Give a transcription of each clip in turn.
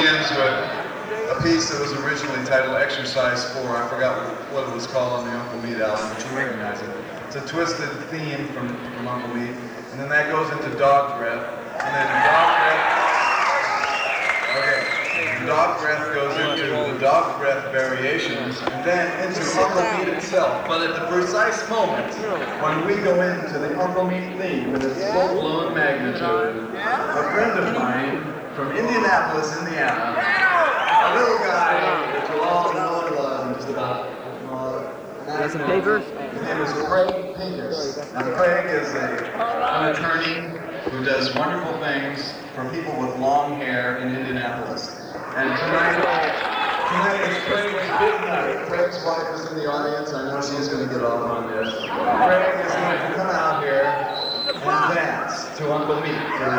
begins with a piece that was originally titled Exercise 4. I forgot what it was called on the Uncle Meat album, but you recognize it. It's a twisted theme from Uncle Meat. And then that goes into Dog Breath. And then Dog Breath goes into the Dog Breath variations, and then into Uncle Meat itself. But at the precise moment when we go into the Uncle Meat theme with its full-blown magnitude, a friend of mine from Indianapolis, Indiana, a little guy that you all know and love, just about. Got some papers? His name is Craig Pincus. Now Craig is an attorney who does wonderful things for people with long hair in Indianapolis. And tonight is Craig's big night. Craig's wife is in the audience. I know she's going to get off on this. Craig is going to come out here and dance to Uncle Meat.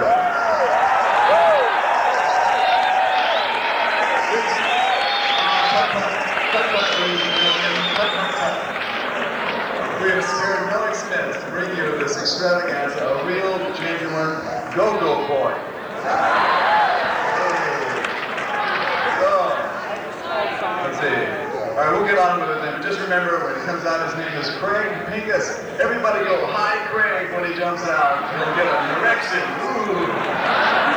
We have spared no expense to bring you this extravaganza, a real, genuine go-go boy. Let's see. All right, we'll get on with it then. Just remember, when it comes out, his name is Craig Pincus. Everybody go, "Hi, Craig," when he jumps out. He'll get an erection. Ooh.